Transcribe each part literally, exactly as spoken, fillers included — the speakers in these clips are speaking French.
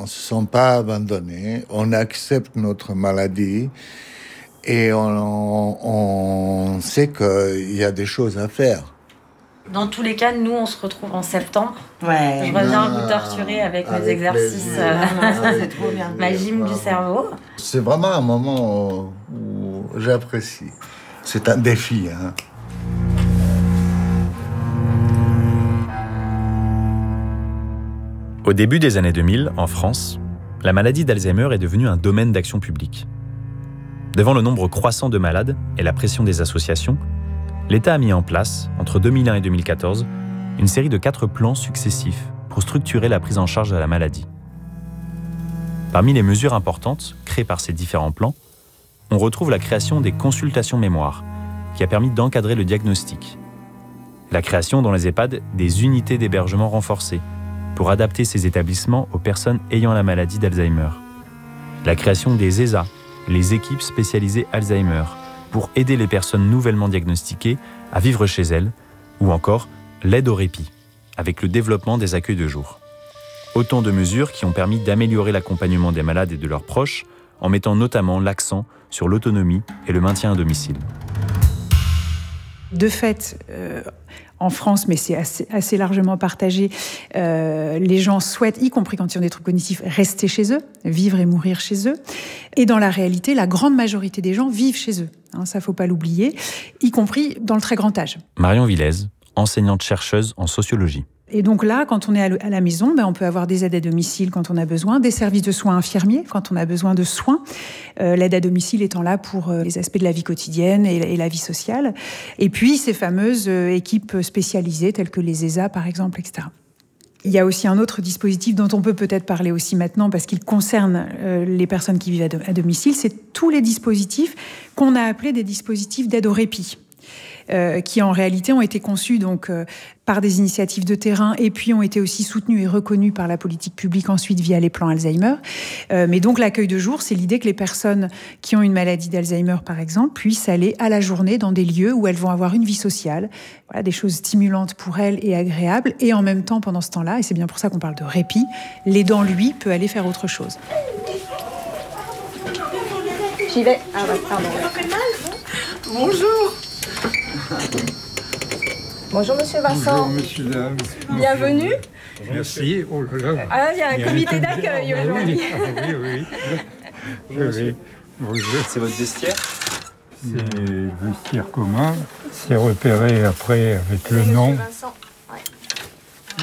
se sent pas abandonné, on accepte notre maladie et on, on sait qu'il y a des choses à faire. Dans tous les cas, nous, on se retrouve en septembre. Ouais. Je reviens Ah, vous torturer avec, avec mes exercices, euh, avec trop bien. ma gym du cerveau. C'est vraiment un moment où j'apprécie. C'est un défi, hein. Au début des années deux mille, en France, la maladie d'Alzheimer est devenue un domaine d'action publique. Devant le nombre croissant de malades et la pression des associations, l'État a mis en place, entre deux mille un et deux mille quatorze, une série de quatre plans successifs pour structurer la prise en charge de la maladie. Parmi les mesures importantes créées par ces différents plans, on retrouve la création des consultations mémoire, qui a permis d'encadrer le diagnostic. La création dans les EHPAD des unités d'hébergement renforcées, pour adapter ces établissements aux personnes ayant la maladie d'Alzheimer. La création des E S A, les équipes spécialisées Alzheimer, pour aider les personnes nouvellement diagnostiquées à vivre chez elles, ou encore l'aide au répit, avec le développement des accueils de jour. Autant de mesures qui ont permis d'améliorer l'accompagnement des malades et de leurs proches, en mettant notamment l'accent sur l'autonomie et le maintien à domicile. De fait, euh, en France, mais c'est assez, assez largement partagé, euh, les gens souhaitent, y compris quand ils ont des troubles cognitifs, rester chez eux, vivre et mourir chez eux. Et dans la réalité, la grande majorité des gens vivent chez eux. Hein, ça, faut pas l'oublier, y compris dans le très grand âge. Marion Villez, enseignante-chercheuse en sociologie. Et donc là, quand on est à la maison, ben on peut avoir des aides à domicile quand on a besoin, des services de soins infirmiers quand on a besoin de soins, euh, l'aide à domicile étant là pour euh, les aspects de la vie quotidienne et, et la vie sociale. Et puis ces fameuses euh, équipes spécialisées telles que les E S A par exemple, et cetera. Il y a aussi un autre dispositif dont on peut peut-être parler aussi maintenant parce qu'il concerne euh, les personnes qui vivent à, do- à domicile, c'est tous les dispositifs qu'on a appelés des dispositifs d'aide au répit. Euh, qui en réalité ont été conçus donc euh, par des initiatives de terrain et puis ont été aussi soutenus et reconnus par la politique publique ensuite via les plans Alzheimer. Euh, mais donc l'accueil de jour, c'est l'idée que les personnes qui ont une maladie d'Alzheimer par exemple puissent aller à la journée dans des lieux où elles vont avoir une vie sociale, voilà, des choses stimulantes pour elles et agréables, et en même temps pendant ce temps-là, et c'est bien pour ça qu'on parle de répit, l'aidant lui peut aller faire autre chose. J'y vais. Ah ouais, pardon. Bonjour. Bonjour Monsieur Vincent. Bonjour Monsieur Dame. Bienvenue. Merci. Oh là là. Ah, il y a un comité d'accueil aujourd'hui. Oui, oui, oui. Oui, oui. Bonjour. C'est votre vestiaire ? C'est le vestiaire commun. C'est repéré après avec le nom. Monsieur Vincent. Ouais.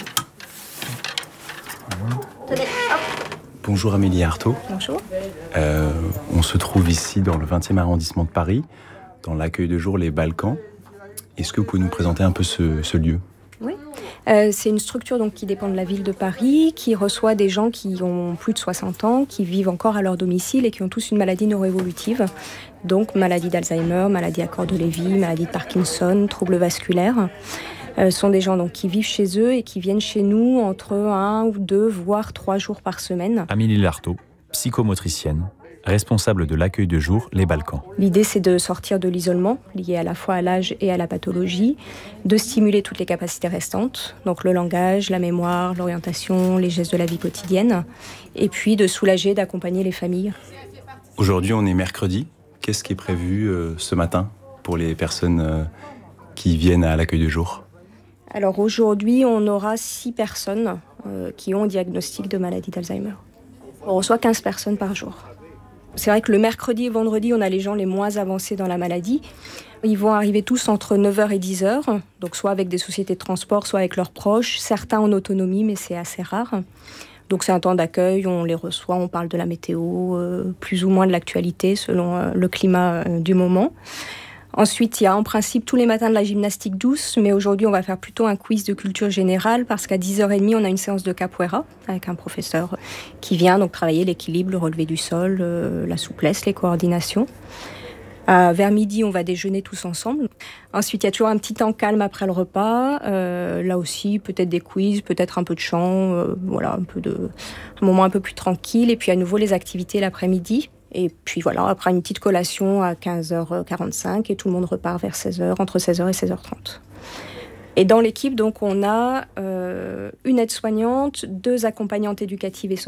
Tenez, hop. Bonjour Amélie Artaud. Bonjour. Euh, on se trouve ici dans le vingtième arrondissement de Paris, dans l'accueil de jour Les Balkans. Est-ce que vous pouvez nous présenter un peu ce, ce lieu ? Oui. Euh, c'est une structure donc, qui dépend de la ville de Paris, qui reçoit des gens qui ont plus de soixante ans, qui vivent encore à leur domicile et qui ont tous une maladie neuroévolutive. Donc maladie d'Alzheimer, maladie à corps de Lévy, maladie de Parkinson, troubles vasculaires. Euh, ce sont des gens donc, qui vivent chez eux et qui viennent chez nous entre un ou deux, voire trois jours par semaine. Amélie Lartaud, psychomotricienne, responsable de l'accueil de jour Les Balkans. L'idée, c'est de sortir de l'isolement, lié à la fois à l'âge et à la pathologie, de stimuler toutes les capacités restantes, donc le langage, la mémoire, l'orientation, les gestes de la vie quotidienne, et puis de soulager, d'accompagner les familles. Aujourd'hui, on est mercredi. Qu'est-ce qui est prévu euh, ce matin pour les personnes euh, qui viennent à l'accueil de jour ? Alors aujourd'hui, on aura six personnes euh, qui ont un diagnostic de maladie d'Alzheimer. On reçoit quinze personnes par jour. C'est vrai que le mercredi et vendredi, on a les gens les moins avancés dans la maladie. Ils vont arriver tous entre neuf heures et dix heures, donc soit avec des sociétés de transport, soit avec leurs proches, certains en autonomie, mais c'est assez rare. Donc c'est un temps d'accueil, on les reçoit, on parle de la météo, euh, plus ou moins de l'actualité selon euh, le climat euh, du moment. Ensuite, il y a en principe tous les matins de la gymnastique douce, mais aujourd'hui, on va faire plutôt un quiz de culture générale parce qu'à dix heures trente, on a une séance de capoeira avec un professeur qui vient donc travailler l'équilibre, le relevé du sol, euh, la souplesse, les coordinations. Euh, vers midi, on va déjeuner tous ensemble. Ensuite, il y a toujours un petit temps calme après le repas. Euh, là aussi, peut-être des quiz, peut-être un peu de chant, euh, voilà, un peu de, un moment un peu plus tranquille. Et puis à nouveau, les activités l'après-midi. Et puis voilà, après une petite collation à quinze heures quarante-cinq et tout le monde repart vers seize heures, entre seize heures et seize heures trente. Et dans l'équipe, donc, on a euh, une aide-soignante, deux accompagnantes éducatives et sociales.